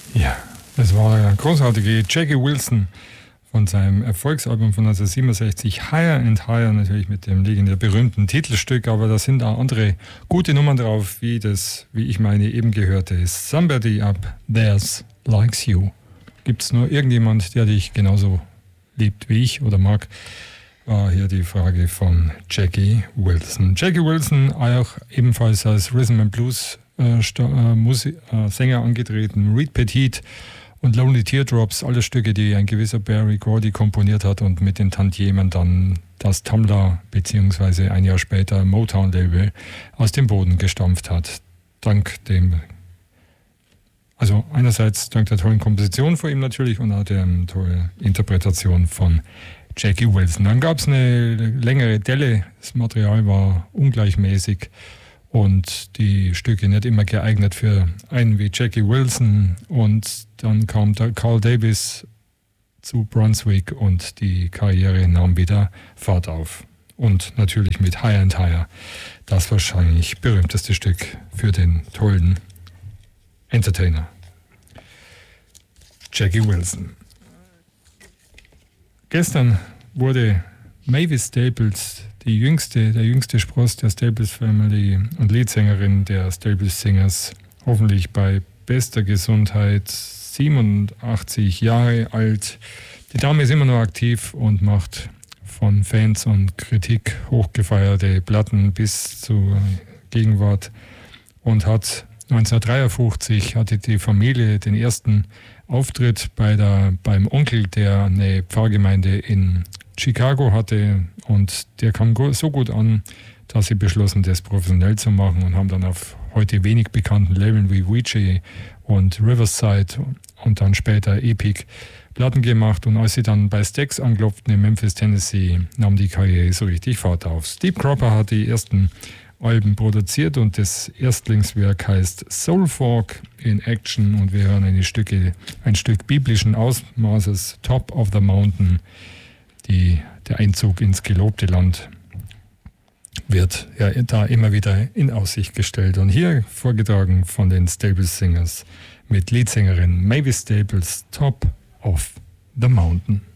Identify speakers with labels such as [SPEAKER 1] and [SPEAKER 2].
[SPEAKER 1] Ja, das war der großartige Jackie Wilson von seinem Erfolgsalbum von 1967, Higher and Higher, natürlich mit dem legendär berühmten Titelstück, aber da sind auch andere gute Nummern drauf, wie ich meine, eben gehörte. Somebody Up There's Likes You. Gibt es nur irgendjemand, der dich genauso liebt wie ich oder mag? War hier die Frage von Jackie Wilson. Jackie Wilson auch ebenfalls als Rhythm and Blues Sänger angetreten. Reed Petit und Lonely Teardrops, alle Stücke, die ein gewisser Barry Gordy komponiert hat und mit den Tantiemen dann das Tamla bzw. ein Jahr später Motown-Label aus dem Boden gestampft hat. Einerseits dank der tollen Komposition von ihm natürlich und auch der tollen Interpretation von Jackie Wilson. Dann gab es eine längere Delle, das Material war ungleichmäßig und die Stücke nicht immer geeignet für einen wie Jackie Wilson. Und dann kam der Carl Davis zu Brunswick und die Karriere nahm wieder Fahrt auf. Und natürlich mit Higher and Higher, das wahrscheinlich berühmteste Stück für den tollen Entertainer Jackie Wilson. Gestern wurde Mavis Staples, der jüngste Spross der Staples Family und Leadsängerin der Staples Singers, hoffentlich bei bester Gesundheit, 87 Jahre alt. Die Dame ist immer noch aktiv und macht von Fans und Kritik hochgefeierte Platten bis zur Gegenwart und hat 1953 hatte die Familie den ersten Auftritt beim Onkel, der eine Pfarrgemeinde in Chicago hatte und der kam so gut an, dass sie beschlossen, das professionell zu machen und haben dann auf heute wenig bekannten Labeln wie Ouija und Riverside und dann später Epic Platten gemacht und als sie dann bei Stax anklopften in Memphis, Tennessee, nahm die Karriere so richtig Fahrt auf. Steve Cropper hat die ersten Alben produziert und das Erstlingswerk heißt Soul Folk in Action und wir hören ein Stück biblischen Ausmaßes, Top of the Mountain. Der Einzug ins gelobte Land wird ja da immer wieder in Aussicht gestellt. Und hier vorgetragen von den Staples Singers mit Leadsängerin Mavis Staples, Top of the Mountain.